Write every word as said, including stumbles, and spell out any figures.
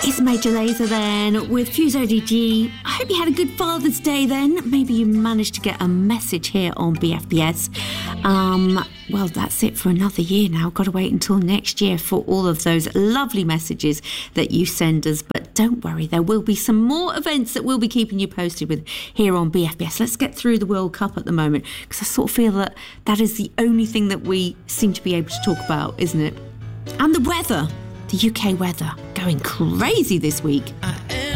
It's Major Lazer then with Fuse O D G. I hope you had a good Father's Day then. Maybe you managed to get a message here on B F B S. Um, well, that's it for another year now. Got to wait until next year for all of those lovely messages that you send us. But don't worry, there will be some more events that we'll be keeping you posted with here on B F B S. Let's get through the World Cup at the moment, because I sort of feel that that is the only thing that we seem to be able to talk about, isn't it? And the weather. The U K weather going crazy this week.